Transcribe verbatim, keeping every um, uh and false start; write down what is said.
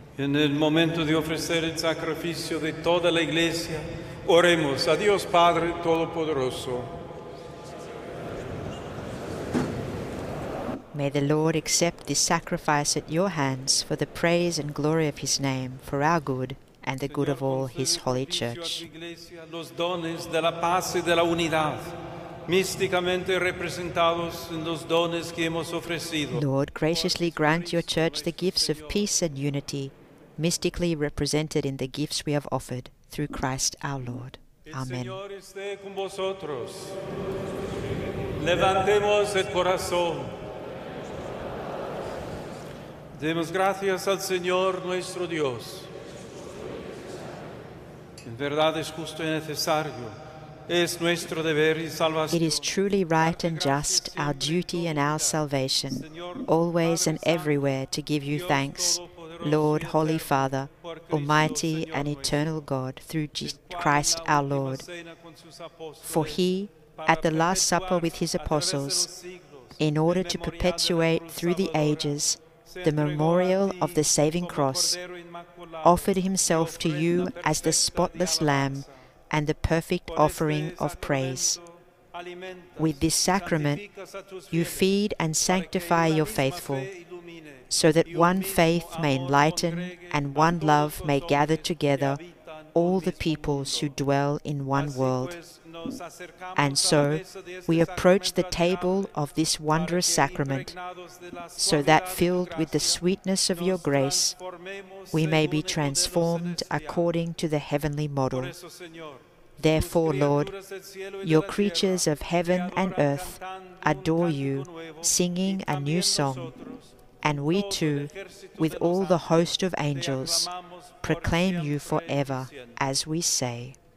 En el momento de ofrecer el sacrificio de toda la Iglesia, oremos a Dios Padre Todopoderoso. May the Lord accept this sacrifice at your hands for the praise and glory of his name, for our good and the good of all his holy church. Los dones de la paz y de la unidad, místicamente representados en los dones que hemos ofrecido. Lord, graciously grant your church the gifts of peace and unity, mystically represented in the gifts we have offered, through Christ our Lord. Amen. El Señor esté con vosotros. Levantemos el corazón. Demos gracias al Señor nuestro Dios. En verdad es justo y necesario. Es nuestro deber y salvación. It is truly right and just, our duty and our salvation, always and everywhere to give you thanks, Lord, Holy Father, Almighty and eternal God, through Jesus Christ our Lord. For he, at the Last Supper with his apostles, in order to perpetuate through the ages the memorial of the saving cross, offered himself to you as the spotless Lamb and the perfect offering of praise. With this sacrament, you feed and sanctify your faithful, so that one faith may enlighten and one love may gather together all the peoples who dwell in one world. And so we approach the table of this wondrous sacrament, so that filled with the sweetness of your grace, we may be transformed according to the heavenly model. Therefore, Lord, your creatures of heaven and earth adore you, singing a new song, and we too, with all the host of angels, proclaim you forever, as we say.